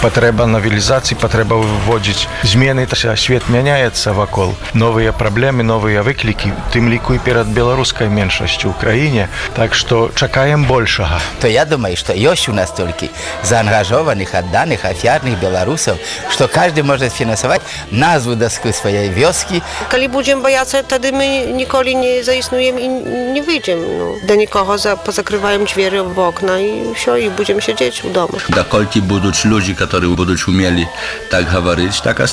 Патрэба навелізацыі, патрэба выводзіць змены. Свет мяняецца вакол. Новыя праблемы, новыя выклікі, тым ліку і перад беларускай меншасцю ў краіне. Так што чакаем большага. То я думаю, што ёсць у нас толькі заангажованых, адданых, афіярных беларусаў, што кожны можа фінансаваць назву да сваёй вёскі. Калі будзем баяцца, тады мы ніколі не заіснуем і не выйдзем. Да нікога позакрываем дзверы в окна і ўсё, і будзем сядзець у доме. Даколькі будуць людзі, которые будуць умелі так гаварыць, так